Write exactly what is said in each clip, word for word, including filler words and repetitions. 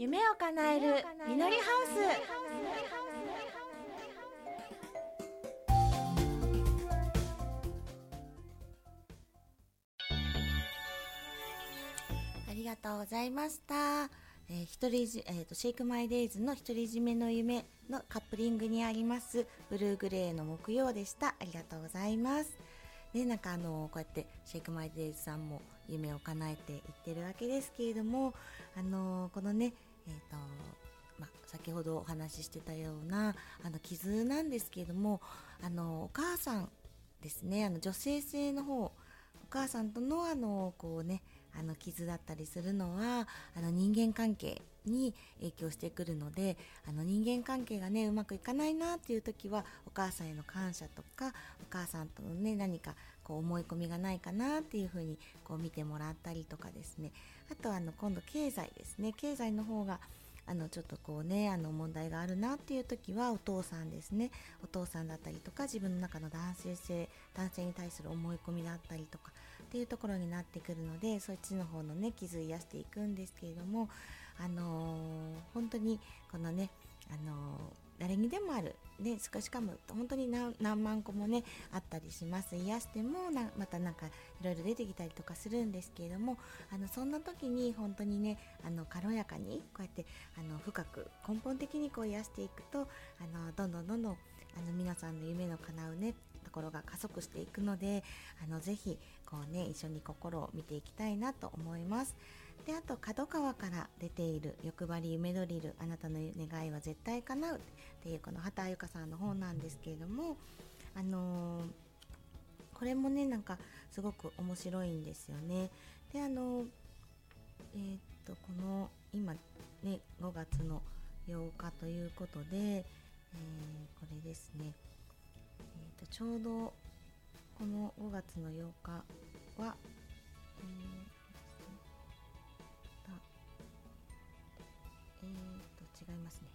夢を叶えるみのりハウス。ありがとうございました。えー、一人じ、えーと、シェイクマイデイズの独り占めの夢のカップリングにありますブルーグレーの木曜でした。ありがとうございます。で、なんかあのこうやってシェイクマイデイズさんも夢を叶えていってるわけですけれども、あのこのね、えーとま、先ほどお話ししてたようなあの傷なんですけれども、あのお母さんですね、あの女性性の方、お母さんとのあのこうね、あの傷だったりするのはあの人間関係に影響してくるので、あの人間関係がねうまくいかないなっていう時はお母さんへの感謝とか、お母さんとのね何かこう思い込みがないかなっていう風にこう見てもらったりとかですね。あとあの今度経済ですね、経済の方があのちょっとこうねあの問題があるなっていう時はお父さんですね、お父さんだったりとか自分の中の男性性男性に対する思い込みだったりとかっていうところになってくるので、そっちの方のね傷癒していくんですけれども、あのー、本当にこのねあのー、誰にでもあるで、しかも本当に 何, 何万個もねあったりします。癒してもなまたなんかいろいろ出てきたりとかするんですけれども、あのそんな時に本当にねあの軽やかにこうやってあの深く根本的にこう癒していくと、あのどんどんどんどんあの皆さんの夢の叶うねところが加速していくので、あのぜひこうね一緒に心を見ていきたいなと思います。で、あと角川から出ている欲張り夢ドリル、あなたの願いは絶対叶うっていうこの畑ゆかさんの本なんですけれども、あのー、これもねなんかすごく面白いんですよね。で、あのー、えー、っとこの今ねごがつのようかということで、えー、これですね、えー、とちょうどこのごがつのようかは、えーえー、と違いますね。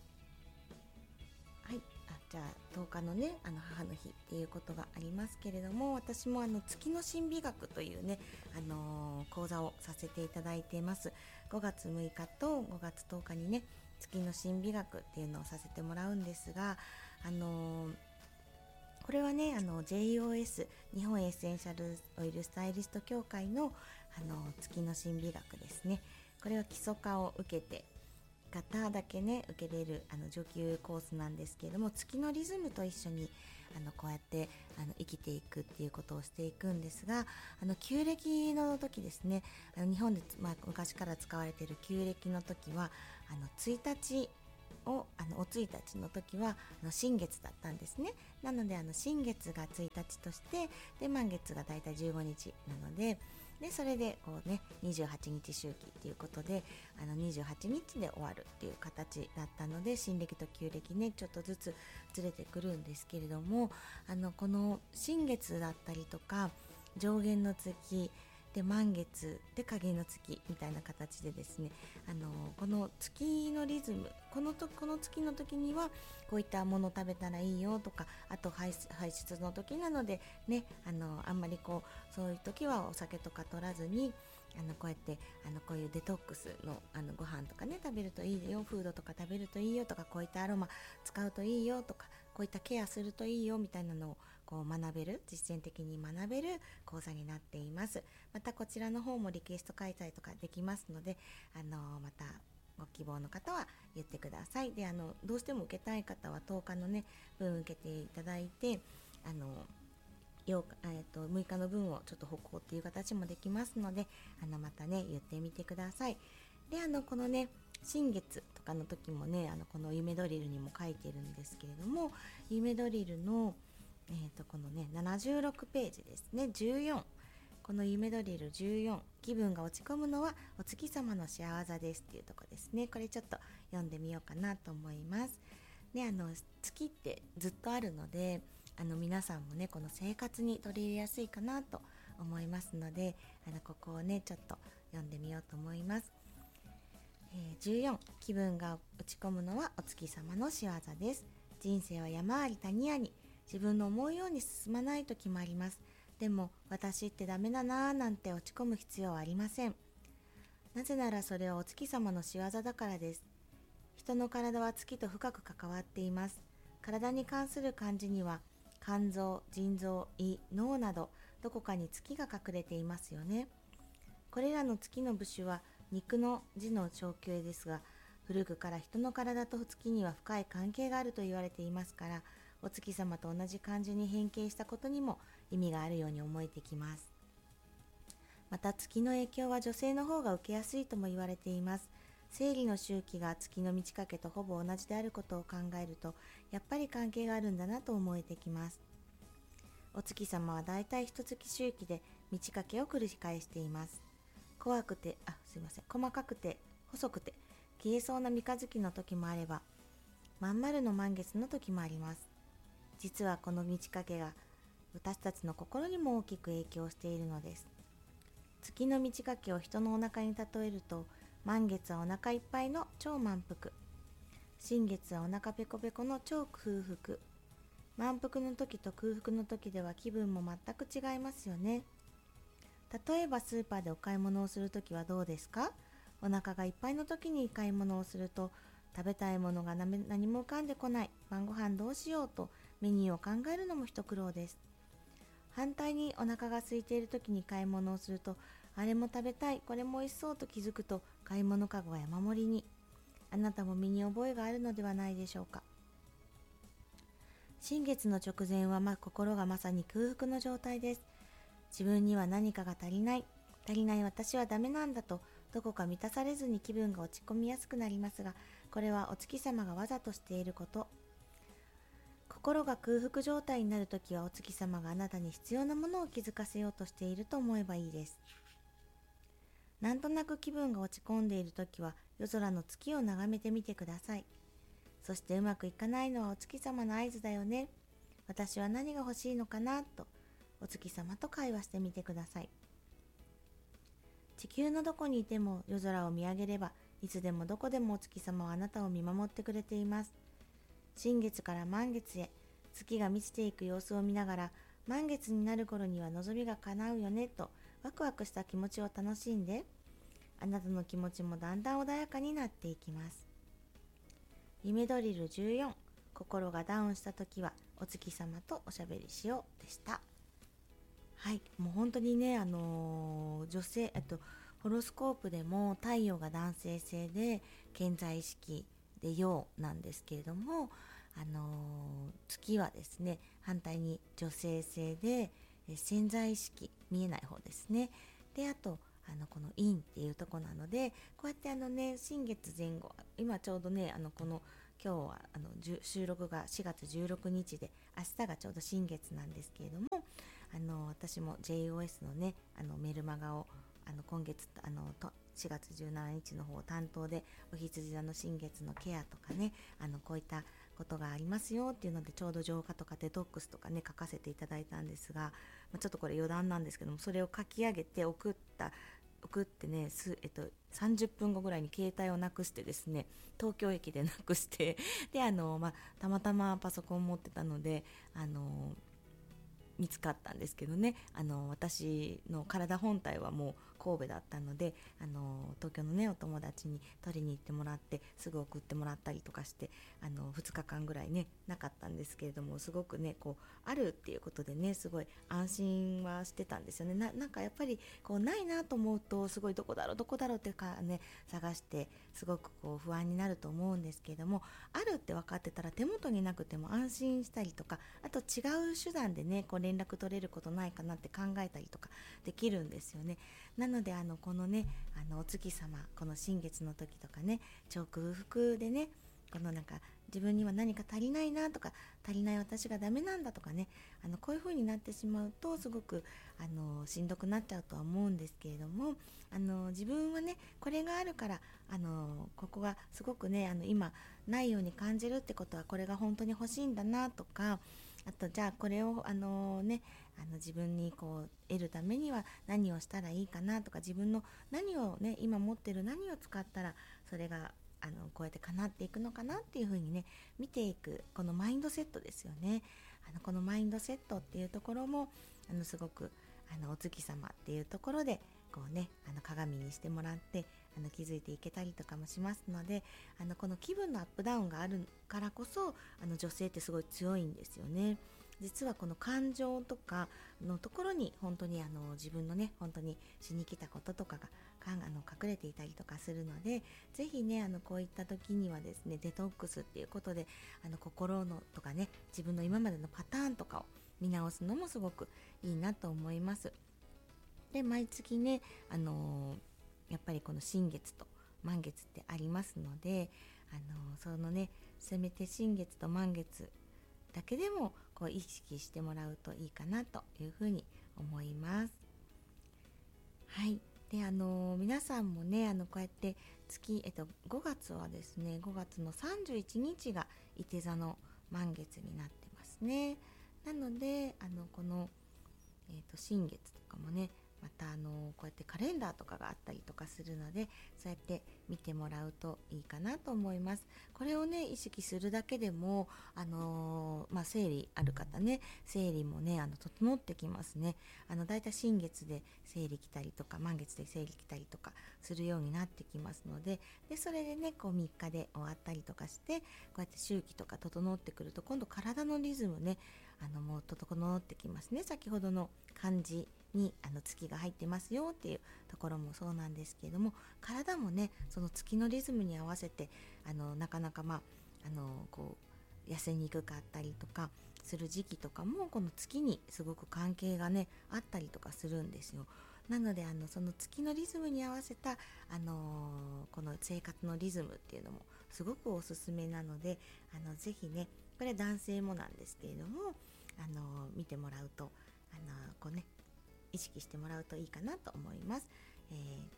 はい、あじゃあとおかのねあの母の日っていうことがありますけれども、私もあの月の神秘学というね、あのー、講座をさせていただいています。ごがつむいかとごがつとおかにね月の神秘学っていうのをさせてもらうんですが、あのーこれはねあの ジェイオーエス 日本エッセンシャルオイルスタイリスト協会のあの月の神秘学ですね。これは基礎化を受けて方だけね受けれるあの上級コースなんですけれども、月のリズムと一緒にあのこうやってあの生きていくっていうことをしていくんですが、あの旧暦の時ですね、あの日本で、まあ、昔から使われている旧暦の時はあのついたちをあのおついたちの時はあの新月だったんですね。なのであの新月がついたちとして、で満月がだいたいじゅうごにちなので、でそれでこうねにじゅうはちにち周期っていうことであのにじゅうはちにちで終わるっていう形だったので、新暦と旧暦ねちょっとずつずれてくるんですけれども、あのこの新月だったりとか上限の月で満月で下限の月みたいな形でですね、あのこの月のリズム、このとこの月の時にはこういったもの食べたらいいよとか、あと排出、排出の時なのでね、あのあんまりこうそういう時はお酒とか取らずに、あのこうやってあのこういうデトックスのあのご飯とかね食べるといいよ、フードとか食べるといいよとか、こういったアロマ使うといいよとか、こういったケアするといいよみたいなのをこう学べる、実践的に学べる講座になっています。またこちらの方もリクエスト開催とかできますので、あのまたご希望の方は言ってください。で、あのどうしても受けたい方はとおかのね分受けていただいて、あのようか、えー、とむいかの分をちょっと歩行っていう形もできますので、あのまたね言ってみてください。で、あのこのね新月とかの時もね、あのこの夢ドリルにも書いてるんですけれども、夢ドリルの、えー、とこのねななじゅうろくページですね、じゅうよん、この夢ドリルじゅうよん、気分が落ち込むのはお月様の仕業ですっていうところですね。これちょっと読んでみようかなと思います。ね、あの月ってずっとあるので、あの皆さんもねこの生活に取り入れやすいかなと思いますので、あのここをねちょっと読んでみようと思います。えー、じゅうよん、気分が落ち込むのはお月様の仕業です。人生は山あり谷あり、自分の思うように進まないと決まります。でも私ってダメだなーなんて落ち込む必要はありません。 なぜならそれはお月様の仕業だからです。人の体は月と深く関わっています。体に関する漢字には肝臓、腎臓、胃、脳などどこかに月が隠れていますよね。これらの月の部首は肉の字の長形ですが、古くから人の体と月には深い関係があると言われていますから、お月様と同じ漢字に変形したことにも意味があるように思えてきます。また月の影響は女性の方が受けやすいとも言われています。生理の周期が月の満ち欠けとほぼ同じであることを考えると、やっぱり関係があるんだなと思えてきます。お月様はだいたい一月周期で満ち欠けを繰り返しています。怖くて、あ、すいません、細かくて細くて消えそうな三日月の時もあれば、まん丸の満月の時もあります。実はこの満ち欠けが私たちの心にも大きく影響しているのです。月の満ち欠けを人のお腹に例えると、満月はお腹いっぱいの超満腹、新月はお腹ペコペコの超空腹。満腹の時と空腹の時では気分も全く違いますよね。例えばスーパーでお買い物をするときはどうですか？お腹がいっぱいの時に買い物をすると、食べたいものが何も浮かんでこない、晩ご飯どうしようとメニューを考えるのも一苦労です。反対にお腹が空いている時に買い物をすると、あれも食べたい、これも美味しそうと気づくと、買い物かごは山盛りに。あなたも身に覚えがあるのではないでしょうか。新月の直前は、ま、心がまさに空腹の状態です。自分には何かが足りない、足りない私はダメなんだと、どこか満たされずに気分が落ち込みやすくなりますが、これはお月様がわざとしていること。心が空腹状態になるときは、お月様があなたに必要なものを気づかせようとしていると思えばいいです。なんとなく気分が落ち込んでいるときは、夜空の月を眺めてみてください。そしてうまくいかないのはお月様の合図だよね。私は何が欲しいのかなと、お月様と会話してみてください。地球のどこにいても夜空を見上げれば、いつでもどこでもお月様はあなたを見守ってくれています。新月から満月へ、月が満ちていく様子を見ながら、満月になる頃には望みが叶うよねとワクワクした気持ちを楽しんで、あなたの気持ちもだんだん穏やかになっていきます。夢ドリルじゅうよん、心がダウンした時はお月様とおしゃべりしようでした。はい、もう本当にね、あのー、女性、えっと、ホロスコープでも太陽が男性性で健在意識で陽なんですけれども、あのー、月はですね、反対に女性性で潜在意識、見えない方ですね。で、あとあのこの陰っていうとこなので、こうやってあのね、新月前後、今ちょうどね、あのこの今日はあの収録がしがつじゅうろくにちで、明日がちょうど新月なんですけれども、あの私も ジェイオーエス のね、あのメルマガをあの今月あのとしがつじゅうしちにちの方担当で、お羊座の新月のケアとかね、あのこういったことがありますよっていうので、ちょうど浄化とかデトックスとかね書かせていただいたんですが、まあ、ちょっとこれ余談なんですけども、それを書き上げて送った送ってね、す、えっと、さんじゅっぷんごぐらいに携帯をなくしてですね、東京駅でなくしてで、あの、まあ、たまたまパソコンを持ってたので、あの見つかったんですけどね、あの私の体本体はもう神戸だったので、あの東京のねお友達に取りに行ってもらって、すぐ送ってもらったりとかして、あのふつかかんぐらいねなかったんですけれども、すごくねこうあるっていうことでね、すごい安心はしてたんですよね。 な, なんかやっぱりこうないなと思うと、すごいどこだろうどこだろうってかね探して、すごくこう不安になると思うんですけれども、あるって分かってたら手元になくても安心したりとか、あと違う手段でねこう連絡取れることないかなって考えたりとかできるんですよね。なのであのこのね、あのお月様、この新月の時とかね、超空腹でね、このなんか自分には何か足りないなとか、足りない私がダメなんだとかね、あのこういう風になってしまうと、すごくあのしんどくなっちゃうとは思うんですけれども、あの自分はねこれがあるから、あのここがすごくね、あの今ないように感じるってことは、これが本当に欲しいんだなとか、あとじゃあこれをあのねあの自分にこう得るためには何をしたらいいかなとか、自分の何をね今持ってる何を使ったらそれがあのこうやって叶っていくのかなっていう風にね見ていく、このマインドセットですよね。あのこのマインドセットっていうところも、あのすごくあのお月様っていうところでこうね、あの鏡にしてもらって、 あの気づいていけたりとかもしますので、あのこの気分のアップダウンがあるからこそ、あの女性ってすごい強いんですよね。実はこの感情とかのところに本当にあの自分のね本当にしに来たこととかがかんあの隠れていたりとかするので、ぜひねあのこういった時にはですねデトックスっていうことで、あの心のとかね自分の今までのパターンとかを見直すのもすごくいいなと思います。で毎月ね、あのー、やっぱりこの新月と満月ってありますので、あのー、そのねせめて新月と満月だけでもこう意識してもらうといいかなというふうに思います。はい。であのー、皆さんもねあのこうやって月、えっと、ごがつはですねごがつのさんじゅういちにちがいて座の満月になってますね。なのであのこの、えっと、新月とかもねまたあのこうやってカレンダーとかがあったりとかするので、そうやって見てもらうといいかなと思います。これをね意識するだけでも、あのーまあ、生理ある方ね生理もねあの整ってきますね。あのだいたい新月で生理来たりとか満月で生理来たりとかするようになってきますので、でそれでねこうみっかで終わったりとかして、こうやって周期とか整ってくると今度体のリズムねあのもう整ってきますね。先ほどの感じにあの月が入ってますよっていうところもそうなんですけれども、体もねその月のリズムに合わせてあのなかなかまああのこう痩せにくかったりとかする時期とかもこの月にすごく関係がねあったりとかするんですよ。なのであのその月のリズムに合わせた、あのー、この生活のリズムっていうのもすごくおすすめなので、あのぜひねこれ男性もなんですけれども、あのー、見てもらうと、あのー、こうね意識してもらうといいかなと思います。え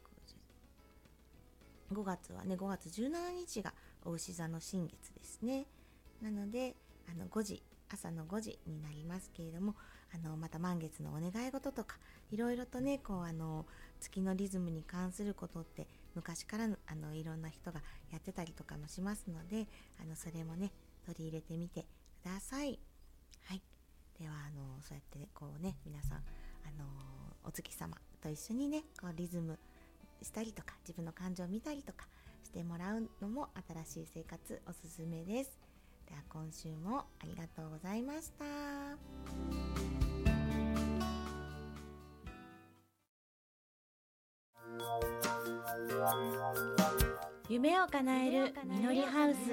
ー、ごがつはねごがつじゅうしちにちが牡牛座の新月ですね。なのであのごじ朝のごじになりますけれども、あのまた満月のお願い事とかいろいろとねこうあの月のリズムに関することって昔からあのいろんな人がやってたりとかもしますので、あのそれもね取り入れてみてください。はい。ではあのそうやってこうね皆さんあのお月様と一緒にねこうリズムしたりとか自分の感情を見たりとかしてもらうのも新しい生活おすすめです。では今週もありがとうございました。 夢を叶えるみのりハウス。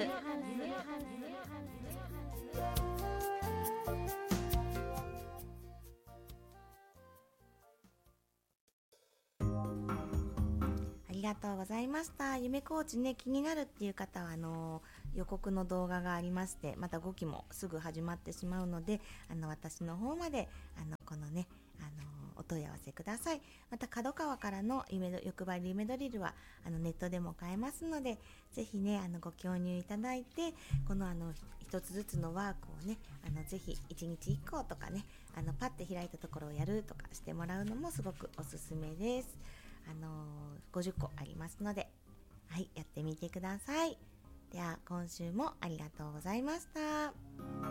ありがとうございました。夢コーチね気になるっていう方はあの予告の動画がありまして、またごきもすぐ始まってしまうので、あの私の方まであのこのねあのお問い合わせください。また角川からの夢ど欲張り夢ドリルはあのネットでも買えますので、ぜひねあのご購入いただいて、このあの一つずつのワークをねあのぜひいちにちいっことかねあのパッて開いたところをやるとかしてもらうのもすごくおすすめです。あのごじゅっこありますので、はい、やってみてください。では今週もありがとうございました。